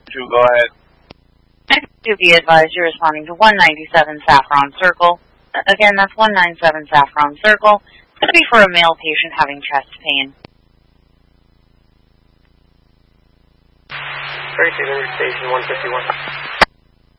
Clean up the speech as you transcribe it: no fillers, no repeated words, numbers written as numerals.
Go ahead. To be advised, you're responding to 197 Saffron Circle. Again, that's 197 Saffron Circle. Could be for a male patient having chest pain. Tracy, Station 151.